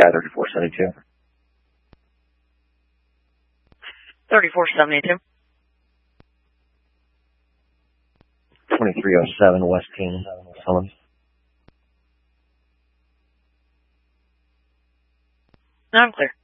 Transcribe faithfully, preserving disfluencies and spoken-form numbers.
Sky thirty-four seventy-two. thirty-four seventy-two. twenty-three oh seven West King, Summons. No, I'm clear.